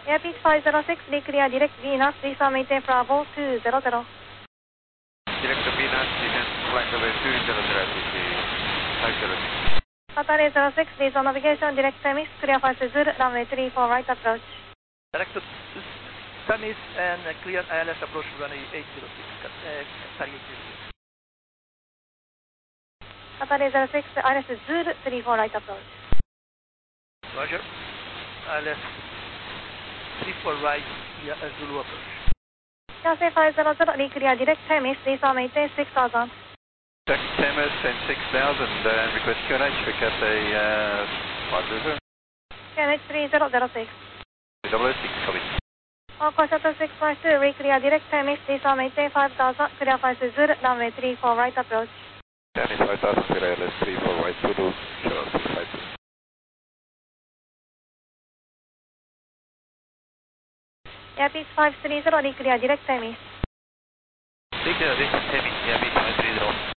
Airpeak 506, be clear, direct Venus, please maintain Bravo 200. Direct Venus, descent flight level 200 506. Qatar 06, please on navigation, direct Temis, clear flight to Zulu, runway 34, right approach. Direct Temis and clear ILS approach runway 806, Qatari 806. Qatar 06, ILS Zulu, 34, right approach. Roger. ILS 34 right, Zulu approach. Yase 500, be clear, direct Temis, please maintain 6000. Direct Temis and 6000, request QNH for Cathay 500. QNH 3006. 006, copy. Alpha Shuttle 652, be clear, direct Temis, please maintain 5000, clear flight to Zulu, runway 34, right approach. Temis 5000, clear ILS 34 right, Zulu, Shuttle 652. Airpeak 530, be clear, direct Temis. Take care, this is Temis, Airpeak 530.